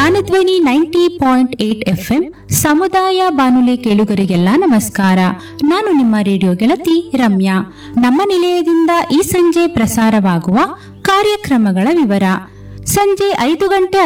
Jnanadhwani 90.8 FM ಸಮುದಾಯ ಬಾನುಲಿ ಕೇಳುಗರಿಗೆಲ್ಲ ನಮಸ್ಕಾರ. ನಾನು ನಿಮ್ಮ ರೇಡಿಯೋ ಗೆಳತಿ ರಮ್ಯಾ. ನಮ್ಮ ನಿಲಯದಿಂದ ಈ ಸಂಜೆ ಪ್ರಸಾರವಾಗುವ ಕಾರ್ಯಕ್ರಮಗಳ ವಿವರ. ಸಂಜೆ 5 ಗಂಟೆ